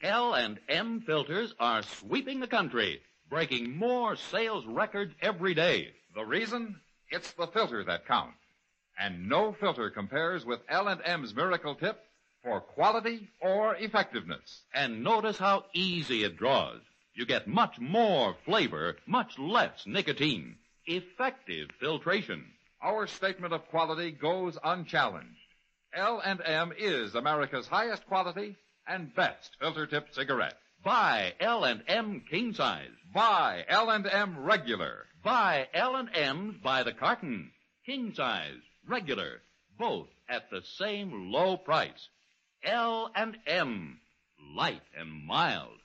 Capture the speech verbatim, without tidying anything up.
L and M filters are sweeping the country, breaking more sales records every day. The reason? It's the filter that counts. And no filter compares with L and M's Miracle Tip for quality or effectiveness. And notice how easy it draws. You get much more flavor, much less nicotine. Effective filtration. Our statement of quality goes unchallenged. L and M is America's highest quality and best filter tip cigarette. Buy L and M king size. Buy L and M regular. Buy L and M's by the carton. King size, regular, both at the same low price. L and M, light and mild.